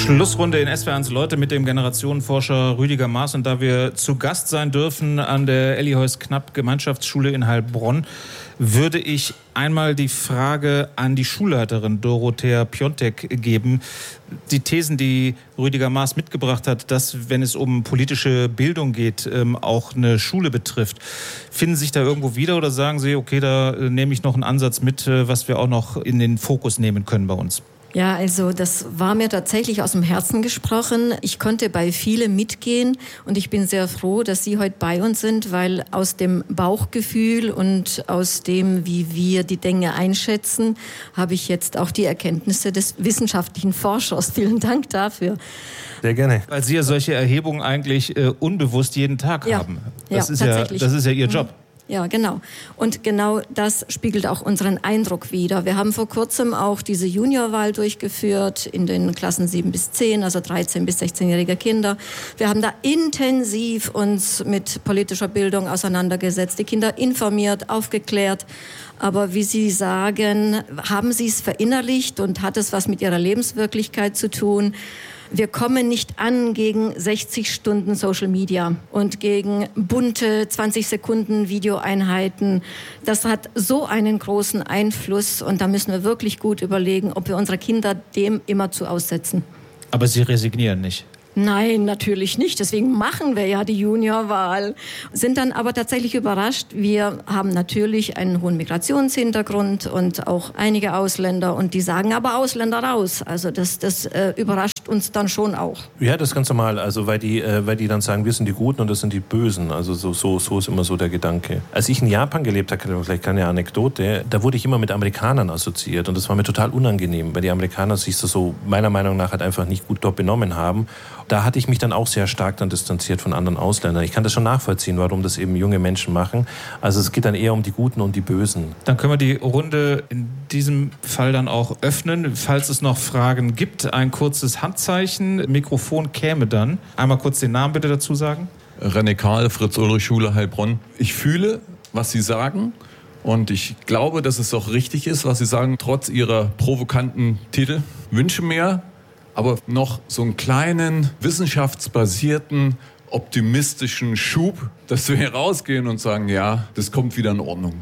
Schlussrunde in SWR1 Leute mit dem Generationenforscher Rüdiger Maaß. Und da wir zu Gast sein dürfen an der Elly Heuss-Knapp Gemeinschaftsschule in Heilbronn, würde ich einmal die Frage an die Schulleiterin Dorothea Piontek geben. Die Thesen, die Rüdiger Maaß mitgebracht hat, dass, wenn es um politische Bildung geht, auch eine Schule betrifft, finden Sie sich da irgendwo wieder oder sagen Sie, okay, da nehme ich noch einen Ansatz mit, was wir auch noch in den Fokus nehmen können bei uns? Ja, also das war mir tatsächlich aus dem Herzen gesprochen. Ich konnte bei vielen mitgehen und ich bin sehr froh, dass Sie heute bei uns sind, weil aus dem Bauchgefühl und aus dem, wie wir die Dinge einschätzen, habe ich jetzt auch die Erkenntnisse des wissenschaftlichen Forschers. Vielen Dank dafür. Sehr gerne. Weil Sie ja solche Erhebungen eigentlich unbewusst jeden Tag haben. Das ist ja Ihr Job. Ja, genau. Und genau das spiegelt auch unseren Eindruck wider. Wir haben vor kurzem auch diese Juniorwahl durchgeführt in den Klassen 7 bis 10, also 13 bis 16-jährige Kinder. Wir haben da intensiv uns mit politischer Bildung auseinandergesetzt, die Kinder informiert, aufgeklärt. Aber wie Sie sagen, haben Sie es verinnerlicht und hat es was mit Ihrer Lebenswirklichkeit zu tun? Wir kommen nicht an gegen 60 Stunden Social Media und gegen bunte 20 Sekunden Videoeinheiten. Das hat so einen großen Einfluss und da müssen wir wirklich gut überlegen, ob wir unsere Kinder dem immerzu aussetzen. Aber Sie resignieren nicht? Nein, natürlich nicht. Deswegen machen wir ja die Juniorwahl. Sind dann aber tatsächlich überrascht. Wir haben natürlich einen hohen Migrationshintergrund und auch einige Ausländer. Und die sagen aber Ausländer raus. Also das überrascht uns dann schon auch. Ja, das ist ganz normal. Also weil die dann sagen, wir sind die Guten und das sind die Bösen. Also so ist immer so der Gedanke. Als ich in Japan gelebt habe, vielleicht keine Anekdote, da wurde ich immer mit Amerikanern assoziiert. Und das war mir total unangenehm, weil die Amerikaner sich so meiner Meinung nach halt einfach nicht gut dort benommen haben. Da hatte ich mich dann auch sehr stark dann distanziert von anderen Ausländern. Ich kann das schon nachvollziehen, warum das eben junge Menschen machen. Also es geht dann eher um die Guten und die Bösen. Dann können wir die Runde in diesem Fall dann auch öffnen. Falls es noch Fragen gibt, ein kurzes Handzeichen. Mikrofon käme dann. Einmal kurz den Namen bitte dazu sagen. René Karl, Fritz-Ulrich-Schule, Heilbronn. Ich fühle, was Sie sagen. Und ich glaube, dass es auch richtig ist, was Sie sagen, trotz Ihrer provokanten Titel. Wünsche mir aber noch so einen kleinen, wissenschaftsbasierten, optimistischen Schub, dass wir hier rausgehen und sagen, ja, das kommt wieder in Ordnung.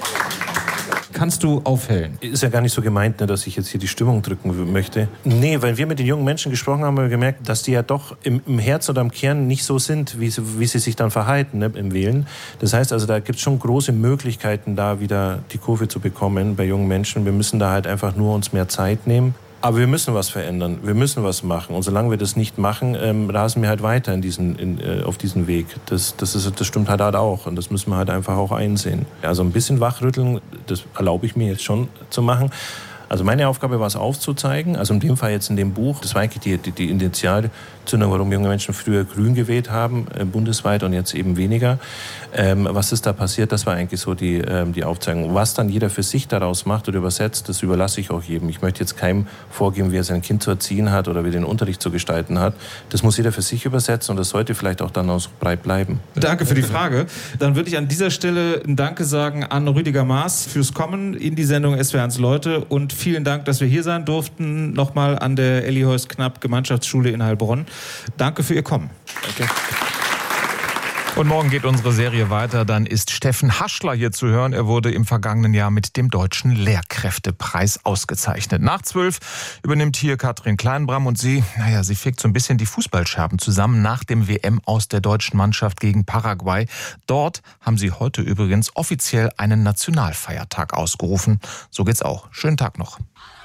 Kannst du aufhellen? Ist ja gar nicht so gemeint, ne, dass ich jetzt hier die Stimmung drücken möchte. Nee, weil wir mit den jungen Menschen gesprochen haben, haben wir gemerkt, dass die ja doch im Herz oder im Kern nicht so sind, wie sie sich dann verhalten, ne, im Wählen. Das heißt also, da gibt es schon große Möglichkeiten, da wieder die Kurve zu bekommen bei jungen Menschen. Wir müssen da halt einfach nur uns mehr Zeit nehmen. Aber wir müssen was verändern, wir müssen was machen. Und solange wir das nicht machen, rasen wir halt weiter auf diesen Weg. Das stimmt halt auch. Und das müssen wir halt einfach auch einsehen. Also ein bisschen wachrütteln, das erlaube ich mir jetzt schon zu machen. Also meine Aufgabe war es aufzuzeigen, also in dem Fall jetzt in dem Buch, das war eigentlich die Initialzündung, warum junge Menschen früher grün gewählt haben, bundesweit und jetzt eben weniger. Was ist da passiert, das war eigentlich so die Aufzeichnung. Was dann jeder für sich daraus macht oder übersetzt, das überlasse ich auch jedem. Ich möchte jetzt keinem vorgeben, wie er sein Kind zu erziehen hat oder wie den Unterricht zu gestalten hat. Das muss jeder für sich übersetzen und das sollte vielleicht auch dann auch so breit bleiben. Danke für die Frage. Dann würde ich an dieser Stelle ein Danke sagen an Rüdiger Maaß fürs Kommen in die Sendung SWR1 Leute und vielen Dank, dass wir hier sein durften. Nochmal an der Elly Heuss-Knapp Gemeinschaftsschule in Heilbronn. Danke für Ihr Kommen. Danke. Und morgen geht unsere Serie weiter. Dann ist Steffen Haschler hier zu hören. Er wurde im vergangenen Jahr mit dem Deutschen Lehrkräftepreis ausgezeichnet. Nach 12 übernimmt hier Katrin Kleinbram und sie fegt so ein bisschen die Fußballscherben zusammen nach dem WM aus der deutschen Mannschaft gegen Paraguay. Dort haben sie heute übrigens offiziell einen Nationalfeiertag ausgerufen. So geht's auch. Schönen Tag noch.